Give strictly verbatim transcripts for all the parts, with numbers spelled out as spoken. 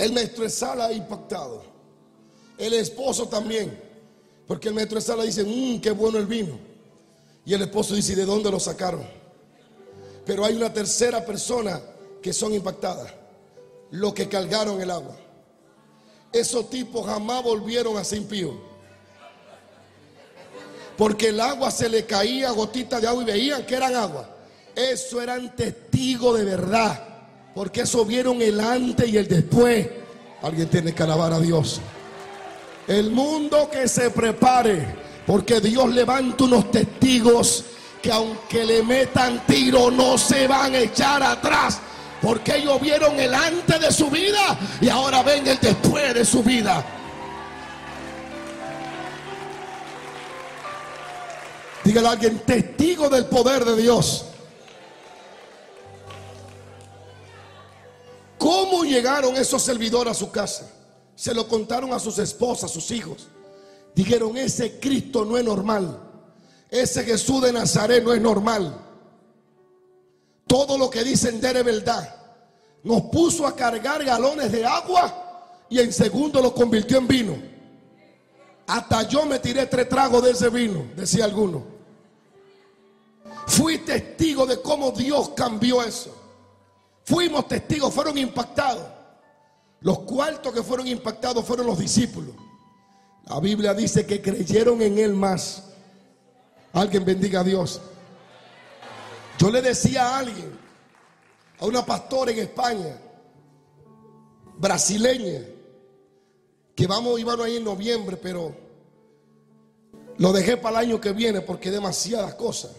El maestresala ha impactado. El esposo también. Porque el maestresala dice, mmm, qué bueno el vino. Y el esposo dice, ¿de dónde lo sacaron? Pero hay una tercera persona que son impactadas. Los que cargaron el agua. Esos tipos jamás volvieron a ser impíos. Porque el agua se le caía gotitas de agua y veían que eran agua. Eso eran testigos de verdad. Porque eso vieron el antes y el después. Alguien tiene que alabar a Dios. El mundo que se prepare, porque Dios levanta unos testigos que aunque le metan tiro no se van a echar atrás. Porque ellos vieron el antes de su vida y ahora ven el después de su vida. Dígale a alguien, testigo del poder de Dios. ¿Cómo llegaron esos servidores a su casa? Se lo contaron a sus esposas, a sus hijos. Dijeron, ese Cristo no es normal. Ese Jesús de Nazaret no es normal. Todo lo que dicen de es verdad. Nos puso a cargar galones de agua y en segundo lo convirtió en vino. Hasta yo me tiré tres tragos de ese vino, decía alguno. Fui testigo de cómo Dios cambió eso. Fuimos testigos, fueron impactados. Los cuartos que fueron impactados fueron los discípulos. La Biblia dice que creyeron en Él más. Alguien bendiga a Dios. Yo le decía a alguien, a una pastora en España, brasileña, que vamos, íbamos ahí en noviembre, pero lo dejé para el año que viene porque hay demasiadas cosas.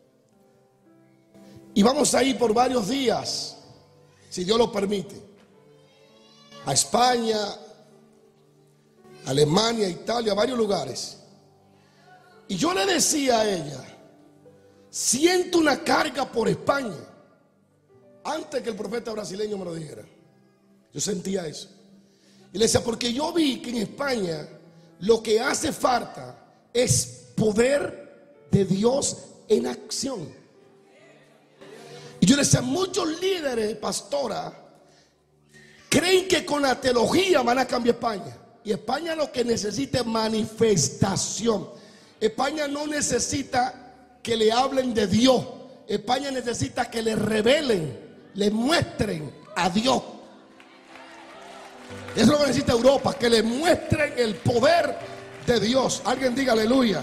Y vamos a ir por varios días, si Dios lo permite, a España, Alemania, Italia, varios lugares. Y yo le decía a ella, siento una carga por España. Antes que el profeta brasileño me lo dijera, yo sentía eso. Y le decía, porque yo vi que en España lo que hace falta es poder de Dios en acción. Y yo le decía, muchos líderes, pastora, creen que con la teología van a cambiar España. Y España lo que necesita es manifestación. España no necesita que le hablen de Dios. España necesita que le revelen, le muestren a Dios. Eso es lo que necesita Europa, que le muestren el poder de Dios. Alguien diga aleluya.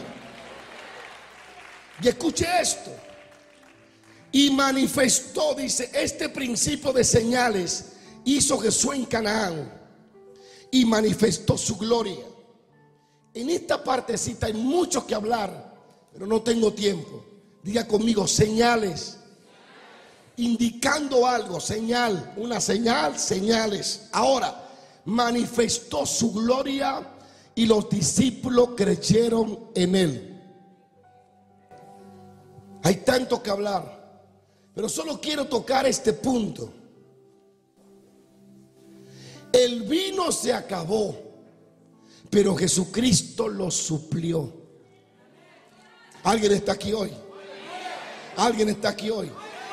Y escuche esto. Y manifestó, dice, este principio de señales hizo Jesús en Canaán y manifestó su gloria. En esta partecita hay mucho que hablar, pero no tengo tiempo. Diga conmigo, señales. Indicando algo, señal, una señal, señales. Ahora, manifestó su gloria y los discípulos creyeron en él. Hay tanto que hablar, pero solo quiero tocar este punto. El vino se acabó, pero Jesucristo lo suplió. ¿Alguien está aquí hoy? ¿Alguien está aquí hoy?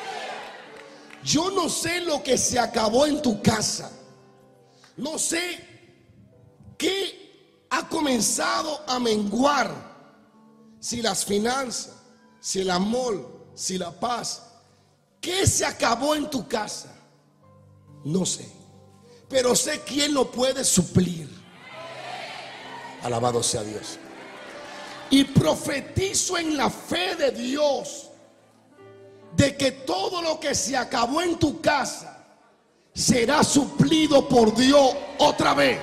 Yo no sé lo que se acabó en tu casa. No sé qué ha comenzado a menguar. Si las finanzas, si el amor, si la paz. ¿Qué se acabó en tu casa? No sé. Pero sé quién lo puede suplir. Alabado sea Dios. Y profetizo en la fe de Dios de que todo lo que se acabó en tu casa será suplido por Dios otra vez.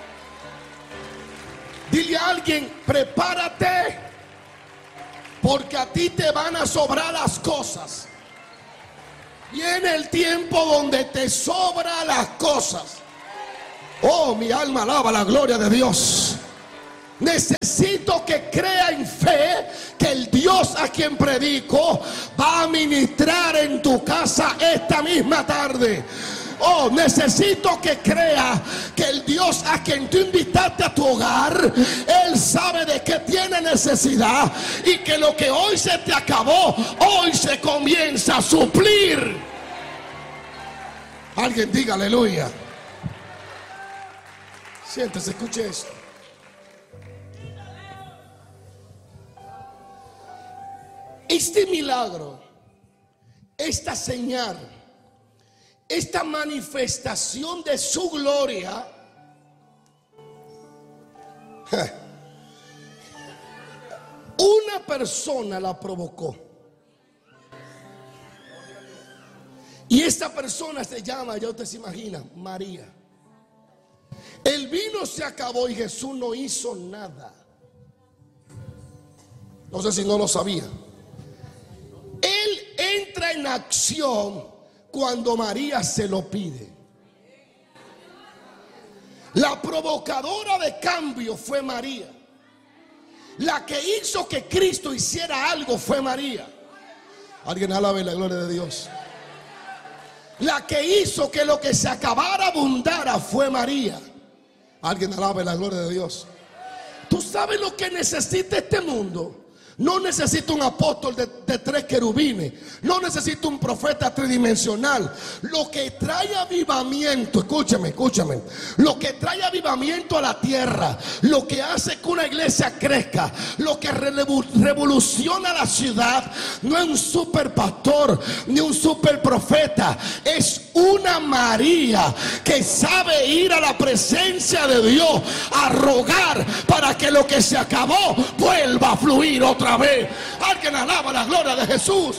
Dile a alguien, prepárate, porque a ti te van a sobrar las cosas. Viene el tiempo donde te sobran las cosas. Oh, mi alma alaba la gloria de Dios. Necesito que crea en fe que el Dios a quien predico va a ministrar en tu casa esta misma tarde. Oh, necesito que crea que el Dios a quien tú invitaste a tu hogar, Él sabe de qué tiene necesidad y que lo que hoy se te acabó, hoy se comienza a suplir. Alguien diga aleluya. Siéntese, escuche esto. Este milagro, esta señal, esta manifestación de su gloria, una persona la provocó. Y esta persona se llama, ya usted se imagina, María. El vino se acabó y Jesús no hizo nada. No sé si no lo sabía. Él entra en acción cuando María se lo pide. La provocadora de cambio fue María. La que hizo que Cristo hiciera algo fue María. Alguien alabe la gloria de Dios. La que hizo que lo que se acabara abundara fue María. Alguien alabe la gloria de Dios. ¿Tú sabes lo que necesita este mundo? No necesita un apóstol de, de tres querubines. No necesita un profeta tridimensional. Lo que trae avivamiento, escúchame, escúchame. Lo que trae avivamiento a la tierra, lo que hace que una iglesia crezca, lo que revoluciona la ciudad, no es un super pastor ni un super profeta. Es una María que sabe ir a la presencia de Dios a rogar para que lo que se acabó vuelva a fluir otra vez. Alguien alaba la gloria de Jesús.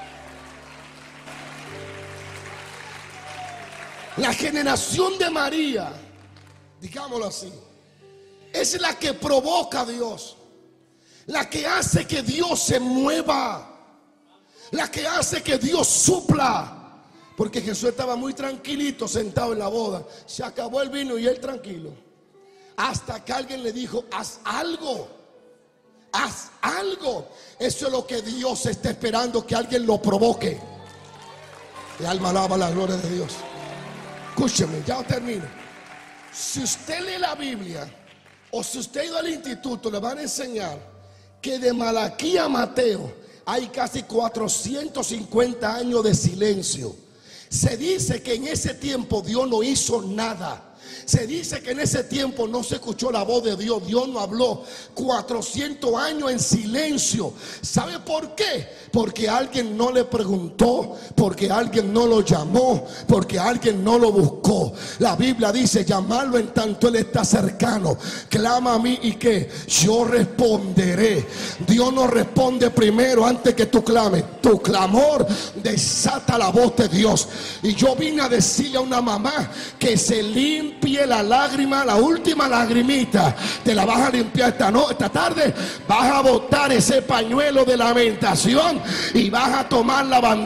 La generación de María, digámoslo así, es la que provoca a Dios, la que hace que Dios se mueva, la que hace que Dios supla. Porque Jesús estaba muy tranquilito sentado en la boda. Se acabó el vino y él tranquilo, hasta que alguien le dijo: haz algo. Haz algo. Eso es lo que Dios está esperando, que alguien lo provoque. El alma alaba la gloria de Dios. Escúcheme, ya termino. Si usted lee la Biblia, o si usted ha ido al instituto, le van a enseñar que de Malaquía a Mateo hay casi cuatrocientos cincuenta años de silencio. Se dice que en ese tiempo Dios no hizo nada. Se dice que en ese tiempo no se escuchó la voz de Dios. Dios no habló. Cuatrocientos años en silencio. ¿Sabe por qué? Porque alguien no le preguntó, porque alguien no lo llamó, porque alguien no lo buscó. La Biblia dice: llamarlo en tanto Él está cercano. Clama a mí y que yo responderé. Dios no responde primero antes que tú clames. Tu clamor desata la voz de Dios. Y yo vine a decirle a una mamá que se limpie la lágrima, la última lagrimita. Te la vas a limpiar esta, no, esta tarde. Vas a botar ese pañuelo de lamentación y vas a tomar la bandera